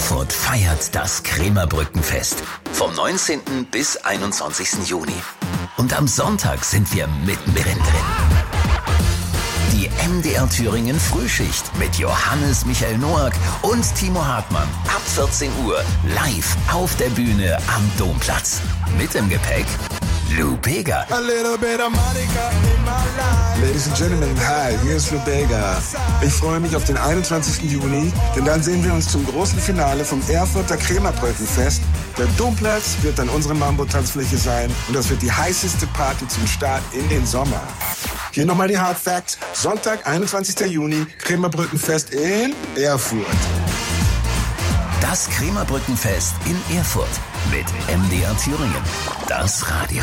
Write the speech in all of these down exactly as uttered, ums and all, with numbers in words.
Erfurt feiert das Krämerbrückenfest vom neunzehnten bis einundzwanzigsten Juni. Und am Sonntag sind wir mittendrin drin. Die M D R Thüringen Frühschicht mit Johannes Michael Noack und Timo Hartmann ab vierzehn Uhr live auf der Bühne am Domplatz. Mit im Gepäck Lou Bega. A little bit of Monica in my life. Ladies and Gentlemen, hi, hier ist Lou Bega. Ich freue mich auf den einundzwanzigsten Juni, denn dann sehen wir uns zum großen Finale vom Erfurter Krämerbrückenfest. Der Domplatz wird dann unsere Mambo-Tanzfläche sein und das wird die heißeste Party zum Start in den Sommer. Hier nochmal die Hard Facts. Sonntag, einundzwanzigsten Juni, Krämerbrückenfest in Erfurt. Das Krämerbrückenfest in Erfurt mit M D R Thüringen. Das Radio.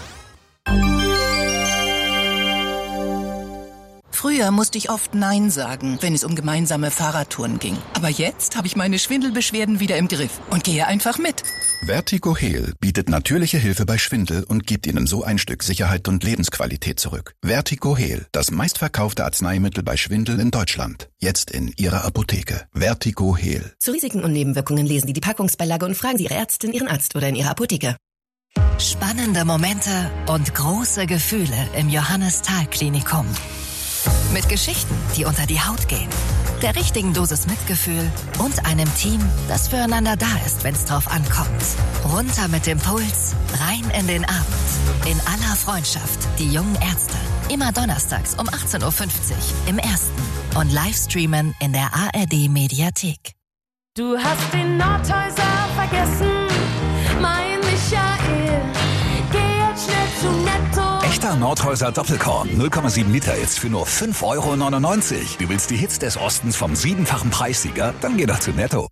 Früher musste ich oft Nein sagen, wenn es um gemeinsame Fahrradtouren ging. Aber jetzt habe ich meine Schwindelbeschwerden wieder im Griff und gehe einfach mit. Vertigo Heal bietet natürliche Hilfe bei Schwindel und gibt Ihnen so ein Stück Sicherheit und Lebensqualität zurück. Vertigo Heal, das meistverkaufte Arzneimittel bei Schwindel in Deutschland. Jetzt in Ihrer Apotheke. Vertigo Heal. Zu Risiken und Nebenwirkungen lesen Sie die Packungsbeilage und fragen Sie Ihre Ärztin, Ihren Arzt oder in Ihrer Apotheke. Spannende Momente und große Gefühle im Johannes-Thal-Klinikum. Mit Geschichten, die unter die Haut gehen, der richtigen Dosis Mitgefühl und einem Team, das füreinander da ist, wenn es drauf ankommt. Runter mit dem Puls, rein in den Abend. In aller Freundschaft, die jungen Ärzte. Immer donnerstags um achtzehn Uhr fünfzig im Ersten und Livestreamen in der A R D-Mediathek. Du hast den Nordhäuser vergessen, mein Michael. Geh jetzt schnell zu Netto. Echter Nordhäuser Doppelkorn, null Komma sieben Liter jetzt für nur fünf Euro neunundneunzig. Du willst die Hits des Ostens vom siebenfachen Preissieger? Dann geh doch zu Netto.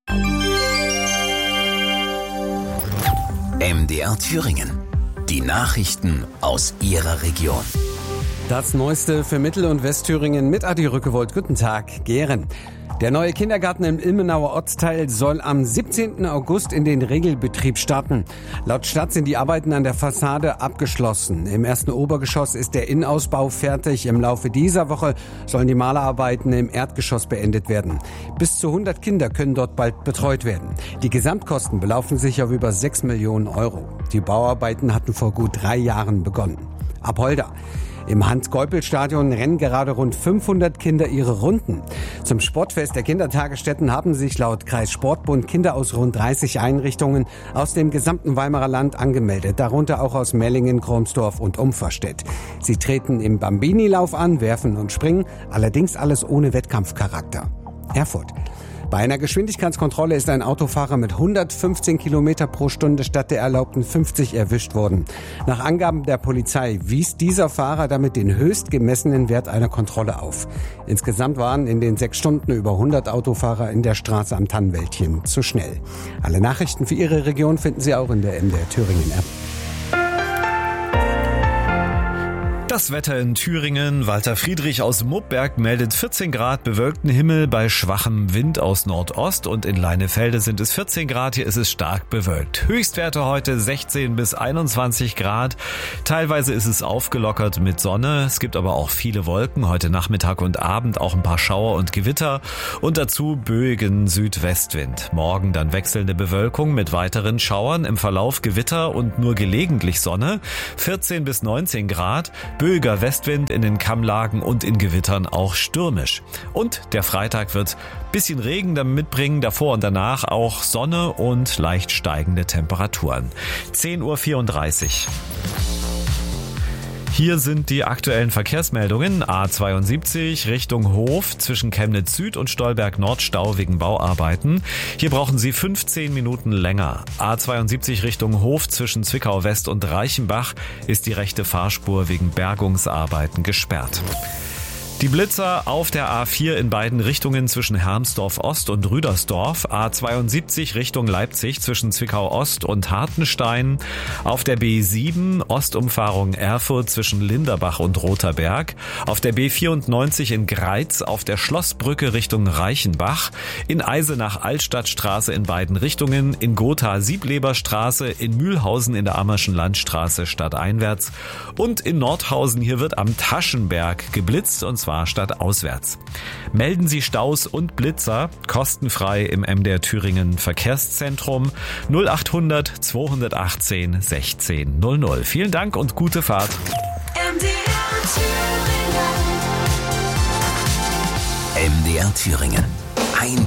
M D R Thüringen. Die Nachrichten aus Ihrer Region. Das Neueste für Mittel- und Westthüringen mit Adi Rückewold. Guten Tag, Geren. Der neue Kindergarten im Ilmenauer Ortsteil soll am siebzehnten August in den Regelbetrieb starten. Laut Stadt sind die Arbeiten an der Fassade abgeschlossen. Im ersten Obergeschoss ist der Innenausbau fertig. Im Laufe dieser Woche sollen die Malerarbeiten im Erdgeschoss beendet werden. Bis zu hundert Kinder können dort bald betreut werden. Die Gesamtkosten belaufen sich auf über sechs Millionen Euro. Die Bauarbeiten hatten vor gut drei Jahren begonnen. Apolda. Im Hans-Geupel-Stadion rennen gerade rund fünfhundert Kinder ihre Runden. Zum Sportfest der Kindertagesstätten haben sich laut Kreissportbund Kinder aus rund dreißig Einrichtungen aus dem gesamten Weimarer Land angemeldet, darunter auch aus Mellingen, Kromsdorf und Umferstedt. Sie treten im Bambini-Lauf an, werfen und springen, allerdings alles ohne Wettkampfcharakter. Erfurt. Bei einer Geschwindigkeitskontrolle ist ein Autofahrer mit hundertfünfzehn Kilometer pro Stunde statt der erlaubten fünfzig erwischt worden. Nach Angaben der Polizei wies dieser Fahrer damit den höchst gemessenen Wert einer Kontrolle auf. Insgesamt waren in den sechs Stunden über hundert Autofahrer in der Straße am Tannenwäldchen zu schnell. Alle Nachrichten für Ihre Region finden Sie auch in der M D R Thüringen App. Das Wetter in Thüringen. Walter Friedrich aus Muppberg meldet vierzehn Grad bewölkten Himmel bei schwachem Wind aus Nordost und in Leinefelde sind es vierzehn Grad. Hier ist es stark bewölkt. Höchstwerte heute sechzehn bis einundzwanzig Grad. Teilweise ist es aufgelockert mit Sonne. Es gibt aber auch viele Wolken. Heute Nachmittag und Abend auch ein paar Schauer und Gewitter und dazu böigen Südwestwind. Morgen dann wechselnde Bewölkung mit weiteren Schauern, im Verlauf Gewitter und nur gelegentlich Sonne. vierzehn bis neunzehn Grad. Böiger Westwind in den Kammlagen und in Gewittern auch stürmisch. Und der Freitag wird bisschen Regen dann mitbringen, davor und danach auch Sonne und leicht steigende Temperaturen. zehn Uhr vierunddreißig. Hier sind die aktuellen Verkehrsmeldungen. A zweiundsiebzig Richtung Hof zwischen Chemnitz Süd und Stolberg Nord Stau wegen Bauarbeiten. Hier brauchen Sie fünfzehn Minuten länger. A zweiundsiebzig Richtung Hof zwischen Zwickau West und Reichenbach ist die rechte Fahrspur wegen Bergungsarbeiten gesperrt. Die Blitzer auf der A vier in beiden Richtungen zwischen Hermsdorf Ost und Rüdersdorf, A zweiundsiebzig Richtung Leipzig zwischen Zwickau Ost und Hartenstein, auf der B sieben Ostumfahrung Erfurt zwischen Linderbach und Rotherberg, auf der B vierundneunzig in Greiz auf der Schlossbrücke Richtung Reichenbach, in Eisenach-Altstadtstraße in beiden Richtungen, in Gotha-Siebleberstraße, in Mühlhausen in der Ammerschen Landstraße stadteinwärts und in Nordhausen, hier wird am Taschenberg geblitzt und zwar zwar statt auswärts. Melden Sie Staus und Blitzer kostenfrei im M D R Thüringen Verkehrszentrum null acht hundert zweihundertachtzehn sechzehn null null. Vielen Dank und gute Fahrt. M D R Thüringen. M D R Thüringen.